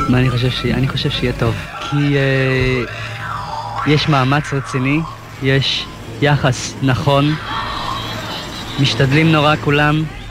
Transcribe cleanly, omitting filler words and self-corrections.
מה אני חושב שיהיה? אני חושב שיהיה טוב. כי יש מאמץ רציני, יש יחס נכון, משתדלים נורא כולם.